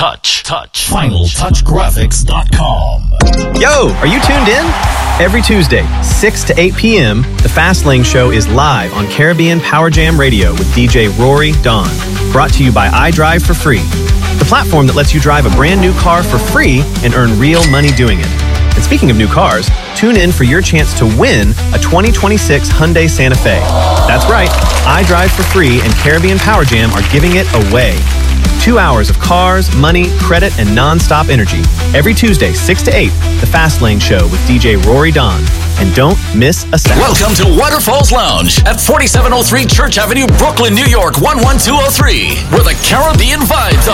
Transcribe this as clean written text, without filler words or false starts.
Touch. FinalTouchGraphics.com. Yo, are you tuned in? Every Tuesday, 6 to 8 p.m., The Fast Lane Show is live on Caribbean Power Jam Radio with DJ Rory Dawn. Brought to you by iDrive for Free, the platform that lets you drive a brand new car for free and earn real money doing it. And speaking of new cars, tune in for your chance to win a 2026 Hyundai Santa Fe. That's right, iDrive for Free and Caribbean Power Jam are giving it away. 2 hours of cars, money, credit, and non-stop energy. Every Tuesday, 6 to 8, The Fast Lane Show with DJ Rory Dawn. And don't miss a second. Welcome to Waterfalls Lounge at 4703 Church Avenue, Brooklyn, New York, 11203, where the Caribbean vibes